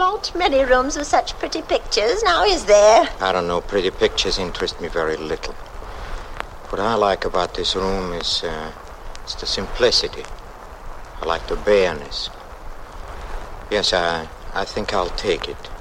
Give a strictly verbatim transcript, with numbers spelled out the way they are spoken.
not many rooms with such pretty pictures, now is there? I don't know. Pretty pictures interest me very little. What I like about this room is, uh, it's the simplicity. I like the bareness. Yes, I, I think I'll take it.